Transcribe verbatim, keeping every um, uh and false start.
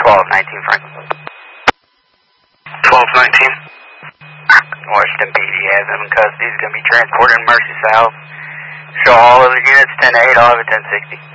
twelve nineteen Franklin. twelve nineteen. Washington P D has him in custody. He's going to be transported in Mercy South. Show all of the units ten eight, all of it ten sixty.